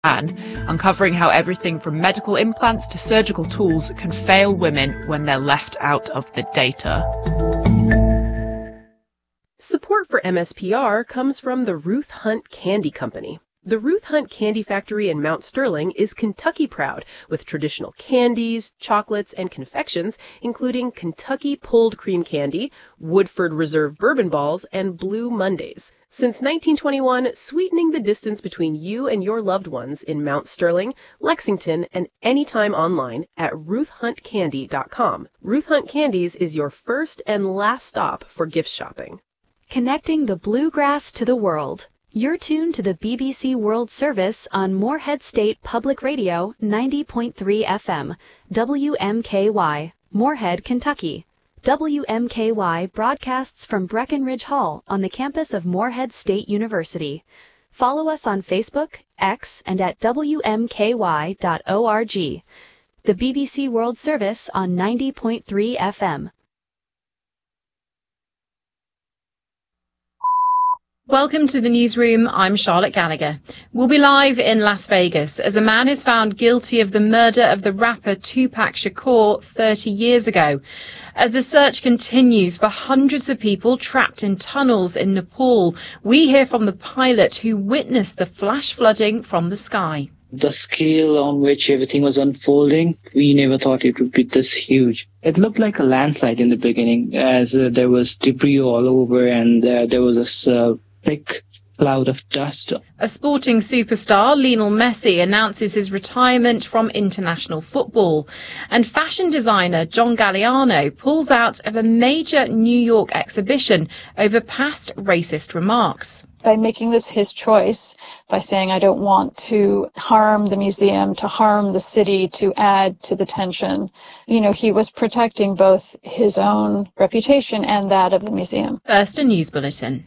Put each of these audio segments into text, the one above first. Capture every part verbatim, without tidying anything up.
uncovering how everything from medical implants to surgical tools can fail women when they're left out of the data. Support for M S P R comes from the Ruth Hunt Candy Company. The Ruth Hunt Candy Factory in Mount Sterling is Kentucky proud, with traditional candies, chocolates, and confections, including Kentucky Pulled Cream Candy, Woodford Reserve Bourbon Balls, and Blue Mondays. Since nineteen twenty-one, sweetening the distance between you and your loved ones in Mount Sterling, Lexington, and anytime online at ruth hunt candy dot com. Ruth Hunt Candies is your first and last stop for gift shopping. Connecting the bluegrass to the world. You're tuned to the B B C World Service on Moorhead State Public Radio ninety point three F M, W M K Y, Moorhead, Kentucky. W M K Y broadcasts from Breckenridge Hall on the campus of Moorhead State University. Follow us on Facebook, X, and at W M K Y dot org. The B B C World Service on ninety point three F M. Welcome to the newsroom. I'm Charlotte Gallagher. We'll be live in Las Vegas as a man is found guilty of the murder of the rapper Tupac Shakur thirty years ago. As the search continues for hundreds of people trapped in tunnels in Nepal, we hear from the pilot who witnessed the flash flooding from the sky. The scale on which everything was unfolding, we never thought it would be this huge. It looked like a landslide in the beginning, as uh, there was debris all over and uh, there was this uh, thick cloud of dust. A sporting superstar, Lionel Messi, announces his retirement from international football. And fashion designer John Galliano pulls out of a major New York exhibition over past racist remarks. By making this his choice, by saying I don't want to harm the museum, to harm the city, to add to the tension, you know, he was protecting both his own reputation and that of the museum. First, a news bulletin.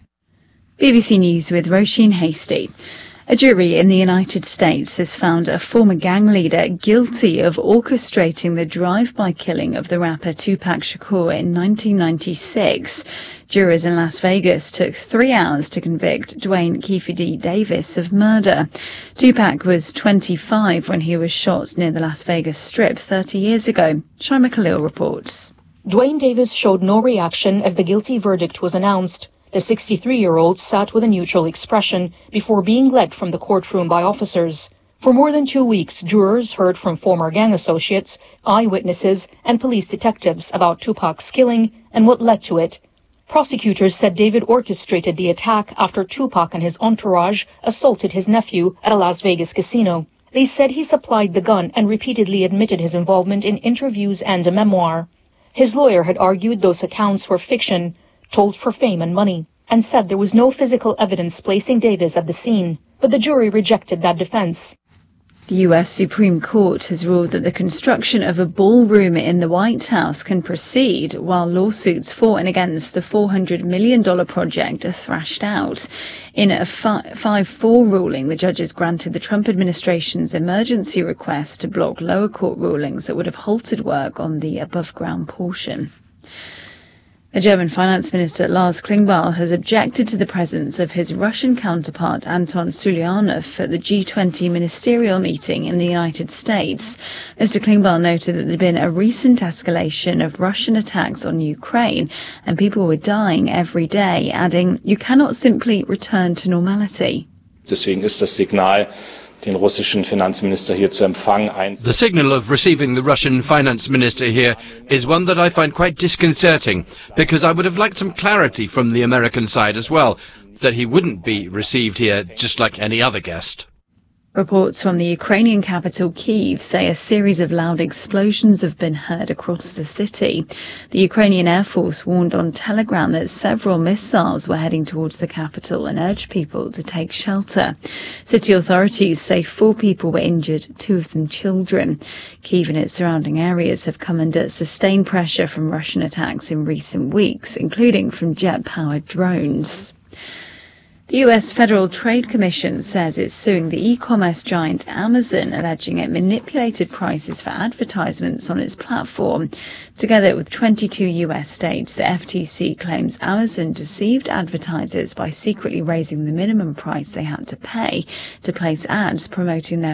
B B C News with Roisin Hasty. A jury in the United States has found a former gang leader guilty of orchestrating the drive-by killing of the rapper Tupac Shakur in nineteen ninety-six. Jurors in Las Vegas took three hours to convict Duane Keffe D. Davis of murder. Tupac was twenty-five when he was shot near the Las Vegas Strip thirty years ago. Shima Khalil reports. Duane Davis showed no reaction as the guilty verdict was announced. The sixty-three-year-old sat with a neutral expression before being led from the courtroom by officers. For more than two weeks, jurors heard from former gang associates, eyewitnesses, and police detectives about Tupac's killing and what led to it. Prosecutors said David orchestrated the attack after Tupac and his entourage assaulted his nephew at a Las Vegas casino. They said he supplied the gun and repeatedly admitted his involvement in interviews and a memoir. His lawyer had argued those accounts were fiction, told for fame and money, and said there was no physical evidence placing Davis at the scene, but the jury rejected that defense. The U S Supreme Court has ruled that the construction of a ballroom in the White House can proceed while lawsuits for and against the four hundred million dollars project are thrashed out. In a five four ruling, the judges granted the Trump administration's emergency request to block lower court rulings that would have halted work on the above-ground portion. The German finance minister Lars Klingbeil has objected to the presence of his Russian counterpart Anton Sulianov at the G twenty ministerial meeting in the United States. Mister Klingbeil noted that there had been a recent escalation of Russian attacks on Ukraine and people were dying every day, adding, "You cannot simply return to normality." Deswegen ist das Signal, den russischen Finanzminister hier zu empfangen. The signal of receiving the Russian finance minister here is one that I find quite disconcerting, because I would have liked some clarity from the American side as well, that he wouldn't be received here just like any other guest. Reports from the Ukrainian capital Kyiv say a series of loud explosions have been heard across the city. The Ukrainian Air Force warned on Telegram that several missiles were heading towards the capital and urged people to take shelter. City authorities say four people were injured, two of them children. Kyiv and its surrounding areas have come under sustained pressure from Russian attacks in recent weeks, including from jet-powered drones. The U S Federal Trade Commission says it's suing the e-commerce giant Amazon, alleging it manipulated prices for advertisements on its platform. Together with twenty-two U S states, the F T C claims Amazon deceived advertisers by secretly raising the minimum price they had to pay to place ads promoting their